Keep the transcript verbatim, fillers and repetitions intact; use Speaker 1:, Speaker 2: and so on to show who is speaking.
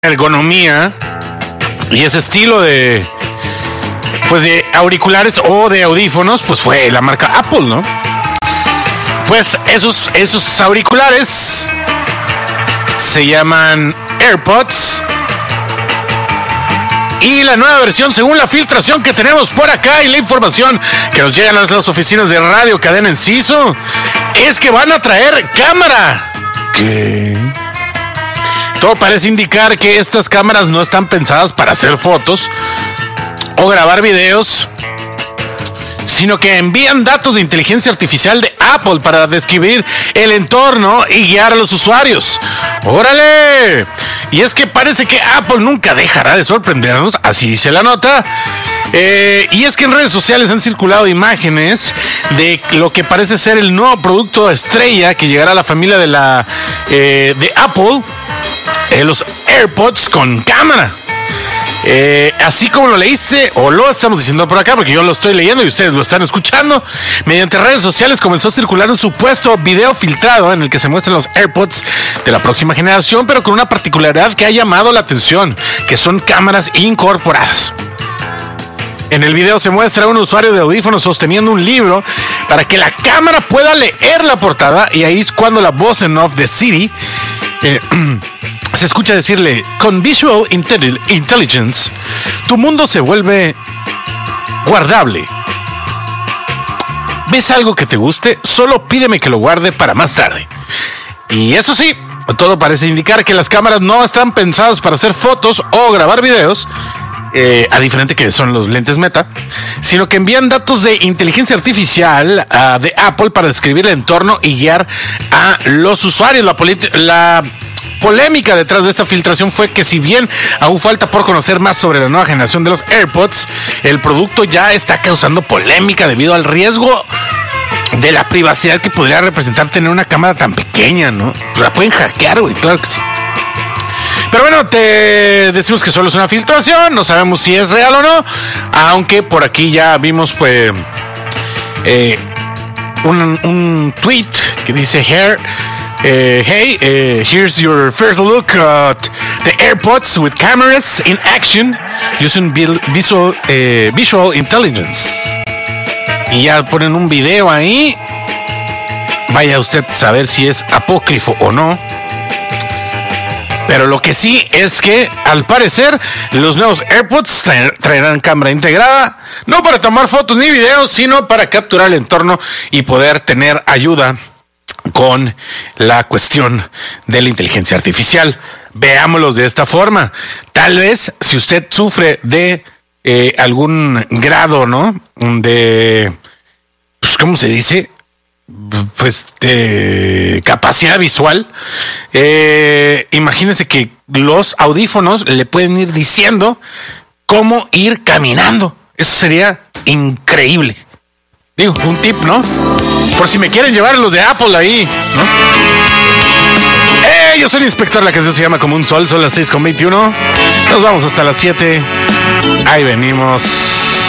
Speaker 1: ergonomía y ese estilo de pues de auriculares o de audífonos, pues fue la marca Apple, ¿no? Pues esos, esos auriculares se llaman AirPods. Y la nueva versión, según la filtración que tenemos por acá y la información que nos llegan a las oficinas de Radio Cadena Enciso, es que van a traer cámara.
Speaker 2: ¿Qué?
Speaker 1: Todo parece indicar que estas cámaras no están pensadas para hacer fotos o grabar videos, sino que envían datos de inteligencia artificial de Apple para describir el entorno y guiar a los usuarios. ¡Órale! Y es que parece que Apple nunca dejará de sorprendernos, así dice la nota. Eh, y es que en redes sociales han circulado imágenes de lo que parece ser el nuevo producto estrella que llegará a la familia de la eh, de Apple, eh, los AirPods con cámara. Eh, así como lo leíste o lo estamos diciendo por acá, porque yo lo estoy leyendo y ustedes lo están escuchando, mediante redes sociales comenzó a circular un supuesto video filtrado en el que se muestran los AirPods de la próxima generación, pero con una particularidad que ha llamado la atención, que son cámaras incorporadas. En el video se muestra a un usuario de audífonos sosteniendo un libro para que la cámara pueda leer la portada, y ahí es cuando la voz en off de Siri eh, se escucha decirle: con Visual Intelligence, tu mundo se vuelve guardable. ¿Ves algo que te guste? Solo pídeme que lo guarde para más tarde. Y eso sí, todo parece indicar que las cámaras no están pensadas para hacer fotos o grabar videos, eh, a diferente que son los lentes Meta, sino que envían datos de inteligencia artificial uh, de Apple para describir el entorno y guiar a los usuarios. La, polit- la polémica detrás de esta filtración fue que, si bien aún falta por conocer más sobre la nueva generación de los AirPods, el producto ya está causando polémica debido al riesgo de la privacidad que podría representar tener una cámara tan pequeña, ¿no? La pueden hackear, güey, claro que sí. Pero bueno, te decimos que solo es una filtración, no sabemos si es real o no, aunque por aquí ya vimos pues eh, un, un tweet que dice: Here, uh, hey, uh, here's your first look at the AirPods with cameras in action using visual, uh, visual intelligence. Y ya ponen un video ahí. Vaya usted a saber si es apócrifo o no. Pero lo que sí es que, al parecer, los nuevos AirPods traerán cámara integrada, no para tomar fotos ni videos, sino para capturar el entorno y poder tener ayuda con la cuestión de la inteligencia artificial. Veámoslo de esta forma. Tal vez, si usted sufre de eh, algún grado, ¿no? De, pues, ¿cómo se dice? Pues de capacidad visual, eh, imagínense que los audífonos le pueden ir diciendo cómo ir caminando. Eso sería increíble. Digo, un tip, ¿no? Por si me quieren llevar los de Apple ahí, ¿no? ¡Eh! Yo soy el inspector, la canción se llama Como un Sol, son las seis con veintiuno. Nos vamos hasta las siete. Ahí venimos.